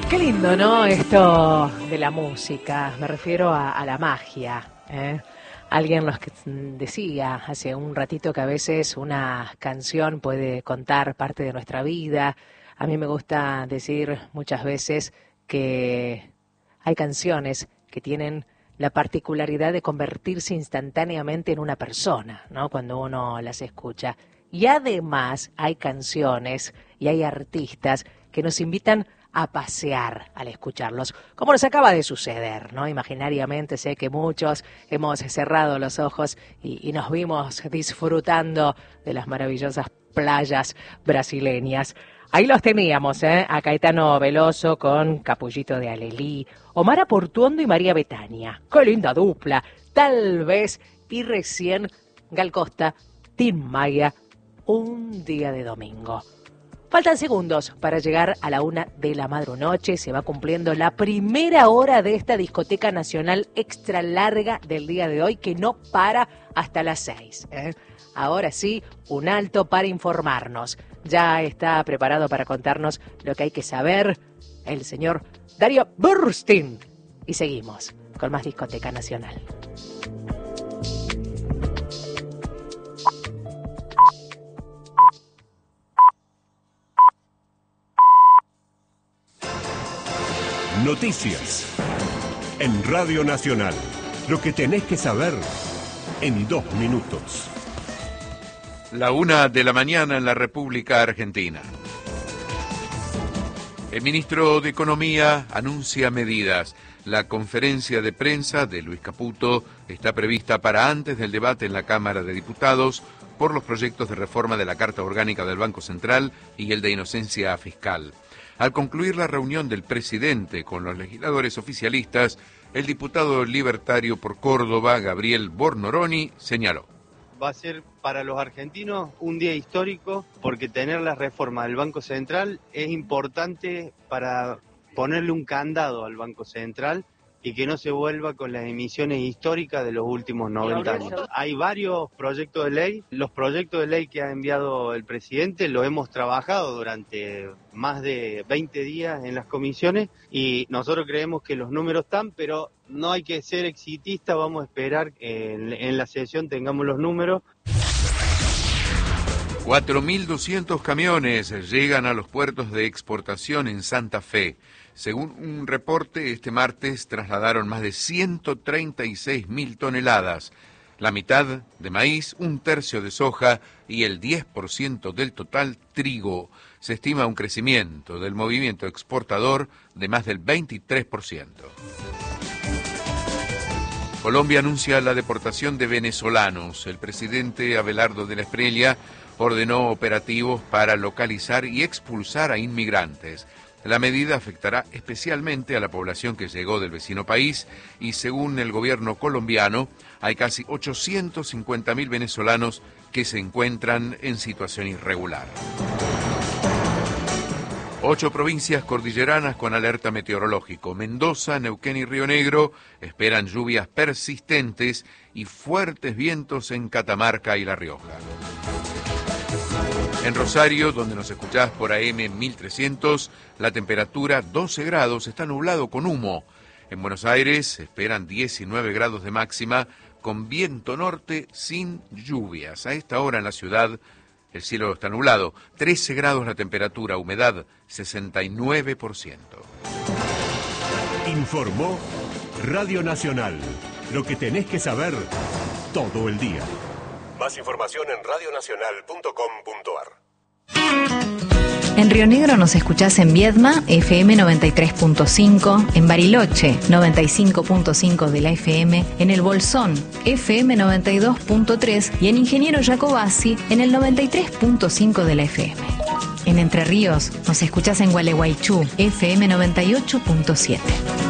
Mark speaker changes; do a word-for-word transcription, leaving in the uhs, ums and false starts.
Speaker 1: Qué lindo, ¿no? Esto de la música. Me refiero a, a la magia, ¿eh? Alguien nos decía hace un ratito que a veces una canción puede contar parte de nuestra vida. A mí me gusta decir muchas veces que hay canciones que tienen la particularidad de convertirse instantáneamente en una persona, ¿no? Cuando uno las escucha. Y además hay canciones y hay artistas que nos invitan a pasear al escucharlos, como nos acaba de suceder, ¿no? Imaginariamente sé que muchos hemos cerrado los ojos y, y nos vimos disfrutando de las maravillosas playas brasileñas. Ahí los teníamos, ¿eh? A Caetano Veloso con Capullito de Alelí, Omar Portuondo y María Bethânia. ¡Qué linda dupla! Tal vez, y recién Gal Costa, Tim Maya, Un día de domingo. Faltan segundos para llegar a la una de la madrunoche. Se va cumpliendo la primera hora de esta discoteca nacional extra larga del día de hoy, que no para hasta las seis. ¿eh? Ahora sí, un alto para informarnos. Ya está preparado para contarnos lo que hay que saber el señor Darío Burstin. Y seguimos con más discoteca nacional.
Speaker 2: Noticias en Radio Nacional. Lo que tenés que saber en dos minutos.
Speaker 3: La una de la mañana en la República Argentina. El ministro de Economía anuncia medidas. La conferencia de prensa de Luis Caputo está prevista para antes del debate en la Cámara de Diputados por los proyectos de reforma de la Carta Orgánica del Banco Central y el de inocencia fiscal. Al concluir la reunión del presidente con los legisladores oficialistas, el diputado libertario por Córdoba, Gabriel Bornoroni, señaló:
Speaker 4: va a ser para los argentinos un día histórico porque tener la reforma del Banco Central es importante para ponerle un candado al Banco Central y que no se vuelva con las emisiones históricas de los últimos noventa años. Hay varios proyectos de ley. Los proyectos de ley que ha enviado el presidente los hemos trabajado durante más de veinte días en las comisiones y nosotros creemos que los números están, pero no hay que ser exitista. Vamos a esperar que en, en la sesión tengamos los números.
Speaker 3: cuatro mil doscientos camiones llegan a los puertos de exportación en Santa Fe. Según un reporte, este martes trasladaron más de ciento treinta y seis mil toneladas, la mitad de maíz, un tercio de soja y el diez por ciento del total trigo. Se estima un crecimiento del movimiento exportador de más del veintitrés por ciento. Colombia anuncia la deportación de venezolanos. El presidente Abelardo de la Espriella ordenó operativos para localizar y expulsar a inmigrantes. La medida afectará especialmente a la población que llegó del vecino país y, según el gobierno colombiano, hay casi ochocientos cincuenta mil venezolanos que se encuentran en situación irregular. Ocho provincias cordilleranas con alerta meteorológico. Mendoza, Neuquén y Río Negro esperan lluvias persistentes y fuertes vientos en Catamarca y La Rioja. En Rosario, donde nos escuchás por A M mil trescientos, la temperatura doce grados, está nublado con humo. En Buenos Aires se esperan diecinueve grados de máxima, con viento norte sin lluvias. A esta hora en la ciudad el cielo está nublado, trece grados la temperatura, humedad sesenta y nueve por ciento.
Speaker 2: Informó Radio Nacional. Lo que tenés que saber todo el día. Más información en radio nacional punto com punto a r.
Speaker 5: En Río Negro nos escuchás en Viedma, F M noventa y tres punto cinco, en Bariloche, noventa y cinco punto cinco de la F M, en El Bolsón, F M noventa y dos punto tres y en Ingeniero Jacobasi, en el noventa y tres punto cinco de la F M. En Entre Ríos nos escuchás en Gualeguaychú, F M noventa y ocho punto siete.